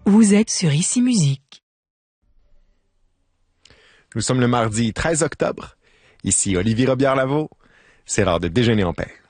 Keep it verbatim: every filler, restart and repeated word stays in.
Vous êtes sur Ici Musique. Nous sommes le mardi treize octobre. Ici Olivier Robillard-Lavaux. C'est l'heure de déjeuner en paix.